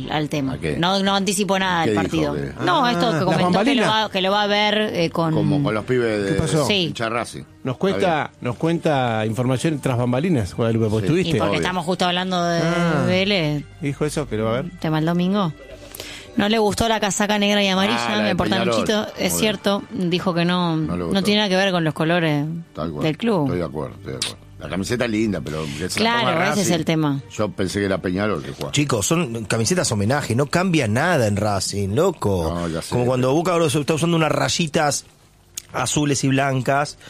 al tema. ¿A qué? No anticipo nada del partido. No, esto que comentó que lo va a ver como con los pibes de ¿Qué pasó? Sí. Racing. Nos cuenta información tras bambalinas, Guadalupe, porque estuviste. Y porque estamos justo hablando de Vélez. ¿Dijo eso? ¿Que lo va a ver? Tema el domingo. No le gustó la casaca negra y amarilla, el portanuchito, es cierto, dijo que no tiene nada que ver con los colores del club. Estoy de acuerdo. La camiseta es linda, pero... Claro, ese es el tema. Yo pensé que era Peñarol que jugaba. Chicos, son camisetas homenaje, no cambia nada en Racing, loco. No, ya sé. Como cuando Boca ahora está usando unas rayitas azules y blancas,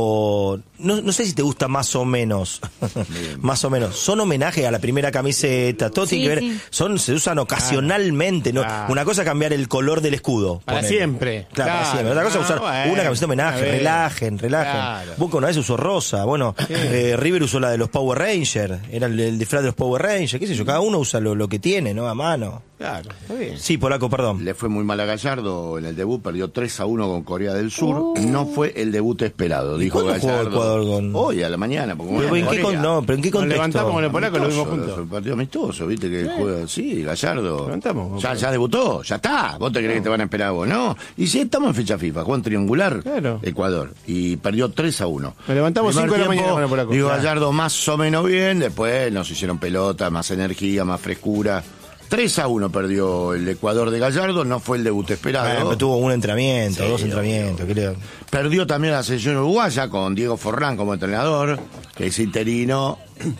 o no sé si te gusta más o menos. Más o menos. Son homenaje a la primera camiseta, todo tiene que ver, se usan ocasionalmente, ¿no? Una cosa es cambiar el color del escudo. Para siempre. Claro, para siempre. Otra cosa es usar una camiseta homenaje, relajen. Claro. Boca una vez usó rosa, bueno, River usó la de los Power Rangers, era el disfraz de los Power Rangers, qué sé yo, cada uno usa lo que tiene, ¿no? A mano. Claro, está bien. Sí, Polaco, perdón. Le fue muy mal a Gallardo en el debut, perdió 3-1 con Corea del Sur. No fue el debut esperado, dijo Gallardo. Ecuador con... Hoy a la mañana. ¿Pero en qué contexto? Nos levantamos con el Polaco, lo vimos juntos. Un partido amistoso, viste que juega. Sí, Gallardo. Levantamos. Ya debutó, ya está. ¿Vos te crees que te van a esperar a vos? No. Y si estamos en fecha FIFA, Juan triangular, claro. Ecuador. Y perdió 3-1. Nos levantamos 5 de la mañana con el Polaco. Digo, Gallardo más o menos bien. Después nos hicieron pelota, más energía, más frescura. 3-1 perdió el Ecuador de Gallardo, no fue el debut esperado. Pero tuvo un entrenamiento, dos entrenamientos, creo. Perdió también la selección uruguaya con Diego Forlán como entrenador, que es interino,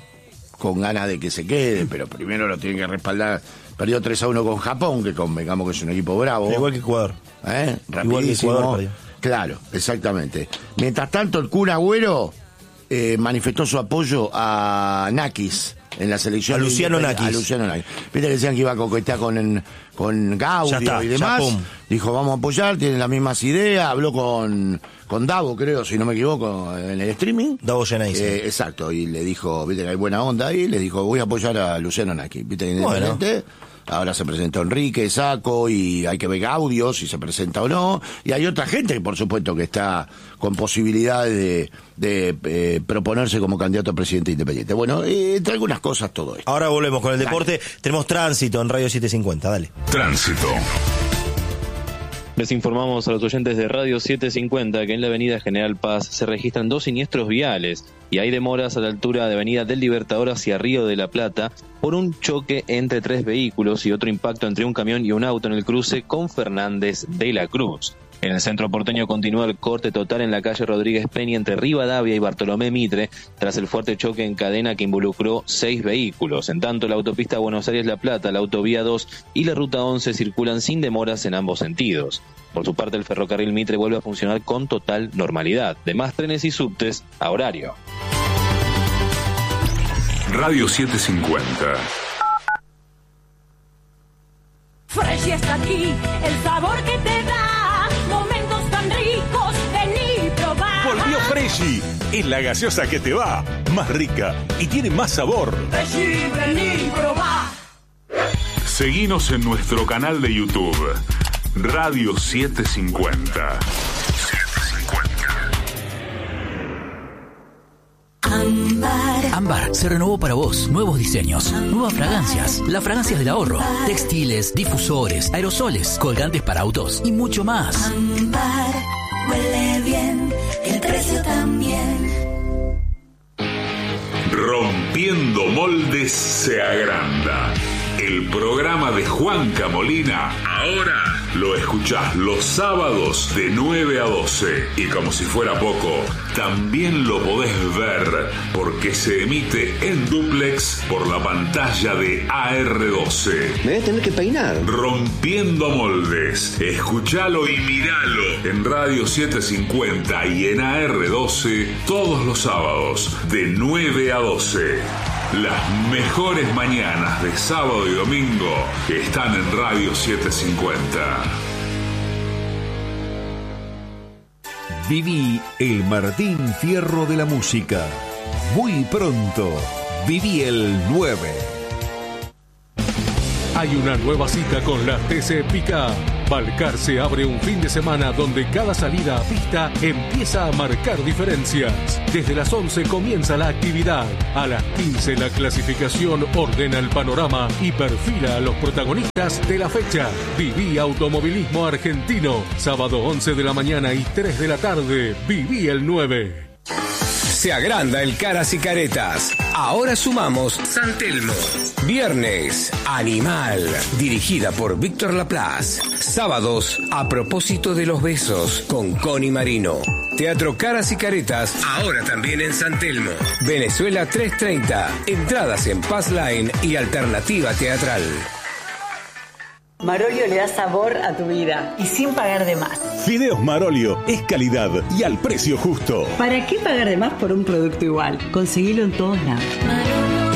con ganas de que se quede, pero primero lo tienen que respaldar. Perdió 3-1 con Japón, que convengamos que es un equipo bravo. Igual que Ecuador. Rapidísimo. Igual que Ecuador, claro, exactamente. Mientras tanto, el Kun Agüero manifestó su apoyo a Nakis en la selección. A Luciano Nakis. Viste que decían que iba a coquetear con Gaudio y demás. Dijo, vamos a apoyar, tienen las mismas ideas. Habló con Davo, creo, si no me equivoco, en el streaming. Davo Geneise. Exacto, y le dijo, viste que hay buena onda ahí, le dijo, voy a apoyar a Luciano Nakis. Viste que independiente. Ahora se presentó Enrique, Saco, y hay que ver Gaudio, si se presenta o no. Y hay otra gente, por supuesto, que está con posibilidades de proponerse como candidato a presidente independiente. Bueno, entre algunas cosas todo esto. Ahora volvemos con el deporte. Tenemos Tránsito en Radio 750, dale. Tránsito. Les informamos a los oyentes de Radio 750 que en la avenida General Paz se registran 2 siniestros viales y hay demoras a la altura de avenida del Libertador hacia Río de la Plata por un choque entre 3 vehículos y otro impacto entre un camión y un auto en el cruce con Fernández de la Cruz. En el centro porteño continúa el corte total en la calle Rodríguez Peña entre Rivadavia y Bartolomé Mitre tras el fuerte choque en cadena que involucró 6 vehículos. En tanto, la autopista Buenos Aires-La Plata, la autovía 2 y la ruta 11 circulan sin demoras en ambos sentidos. Por su parte, el ferrocarril Mitre vuelve a funcionar con total normalidad. De más trenes y subtes a horario. Radio 750. Fresh está aquí, el sabor que te da momentos tan ricos, vení probar. Volvió Freshy, es la gaseosa que te va, más rica y tiene más sabor. Freshy, vení probar. Seguinos en nuestro canal de YouTube, Radio 750. Ámbar se renovó para vos. Nuevos diseños, nuevas fragancias, las fragancias del ahorro, textiles, difusores, aerosoles, colgantes para autos y mucho más. Ámbar huele bien, el precio también. Rompiendo moldes se agranda. El programa de Juanca Molina ahora lo escuchás los sábados de 9 a 12. Y como si fuera poco, también lo podés ver porque se emite en dúplex por la pantalla de AR12. Me voy a tener que peinar. Rompiendo moldes. Escuchalo y miralo en Radio 750 y en AR12 todos los sábados de 9 a 12. Las mejores mañanas de sábado y domingo están en Radio 750. Viví el Martín Fierro de la música. Muy pronto, viví el 9. Hay una nueva cita con la TC Pickup. Balcarce abre un fin de semana donde cada salida a pista empieza a marcar diferencias. Desde las 11 comienza la actividad. A las 15 la clasificación ordena el panorama y perfila a los protagonistas de la fecha. Viví Automovilismo Argentino. Sábado 11 de la mañana y 3 de la tarde. Viví el 9. Se agranda el Caras y Caretas. Ahora sumamos San Telmo. Viernes, Animal, dirigida por Víctor Laplace. Sábados, A propósito de los besos, con Connie Marino. Teatro Caras y Caretas, ahora también en San Telmo. Venezuela 330. Entradas en Pass Line y Alternativa Teatral. Marolio le da sabor a tu vida y sin pagar de más. Fideos Marolio es calidad y al precio justo. ¿Para qué pagar de más por un producto igual? Conseguilo en todos lados.